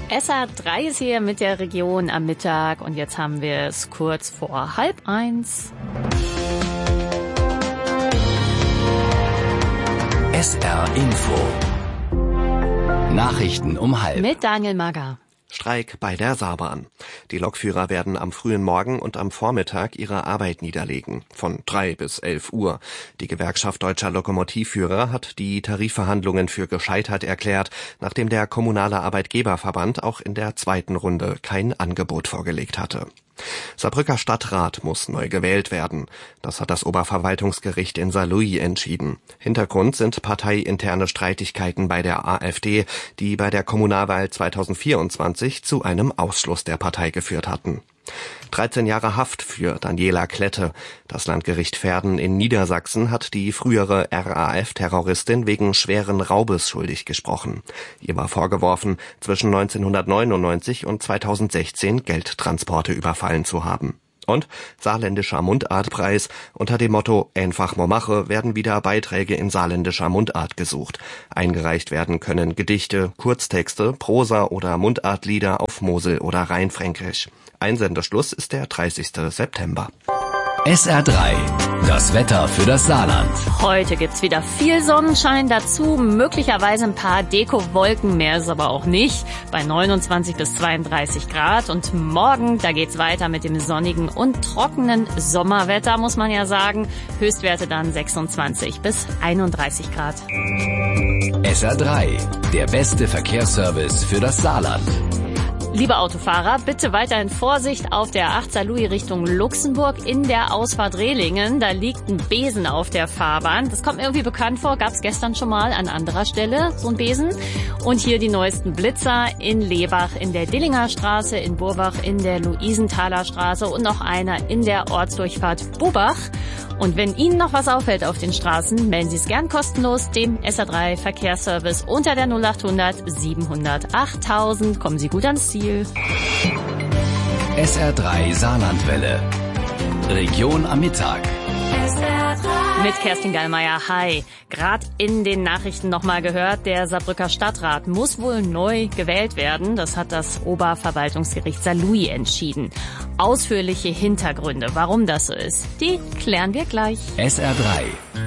SR3 ist hier mit der Region am Mittag und jetzt haben wir es kurz vor 12:30. SR Info. Nachrichten um 12:30. Mit Daniel Magger. Streik bei der Saarbahn. Die Lokführer werden am frühen Morgen und am Vormittag ihre Arbeit niederlegen, von 3 bis 11 Uhr. Die Gewerkschaft Deutscher Lokomotivführer hat die Tarifverhandlungen für gescheitert erklärt, nachdem der kommunale Arbeitgeberverband auch in der zweiten Runde kein Angebot vorgelegt hatte. Saarbrücker Stadtrat muss neu gewählt werden. Das hat das Oberverwaltungsgericht in Saarlouis entschieden. Hintergrund sind parteiinterne Streitigkeiten bei der AfD, die bei der Kommunalwahl 2024 zu einem Ausschluss der Partei geführt hatten. 13 Jahre Haft für Daniela Klette. Das Landgericht Verden in Niedersachsen hat die frühere RAF-Terroristin wegen schweren Raubes schuldig gesprochen. Ihr war vorgeworfen, zwischen 1999 und 2016 Geldtransporte überfallen zu haben. Und saarländischer Mundartpreis. Unter dem Motto Einfach mo mache werden wieder Beiträge in saarländischer Mundart gesucht. Eingereicht werden können Gedichte, Kurztexte, Prosa oder Mundartlieder auf Mosel- oder Rheinfränkisch. Einsendeschluss ist der 30. September. SR3, das Wetter für das Saarland. Heute gibt's wieder viel Sonnenschein, dazu möglicherweise ein paar Dekowolken, mehr ist aber auch nicht, bei 29 bis 32 Grad. Und morgen, da geht's weiter mit dem sonnigen und trockenen Sommerwetter, muss man ja sagen. Höchstwerte dann 26 bis 31 Grad. SR3, der beste Verkehrsservice für das Saarland. Liebe Autofahrer, bitte weiterhin Vorsicht auf der A8 Saarlouis Richtung Luxemburg in der Ausfahrt Rehlingen. Da liegt ein Besen auf der Fahrbahn. Das kommt mir irgendwie bekannt vor, gab es gestern schon mal an anderer Stelle, so ein Besen. Und hier die neuesten Blitzer in Lebach in der Dillinger Straße, in Burbach in der Luisenthaler Straße und noch einer in der Ortsdurchfahrt Bubach. Und wenn Ihnen noch was auffällt auf den Straßen, melden Sie es gern kostenlos dem SR3 Verkehrsservice unter der 0800 700 8000. Kommen Sie gut ans Ziel. SR3 Saarlandwelle. Region am Mittag. Mit Kerstin Gallmeier. Hi. Gerade in den Nachrichten nochmal gehört, der Saarbrücker Stadtrat muss wohl neu gewählt werden. Das hat das Oberverwaltungsgericht Saarlouis entschieden. Ausführliche Hintergründe, warum das so ist, die klären wir gleich. SR3.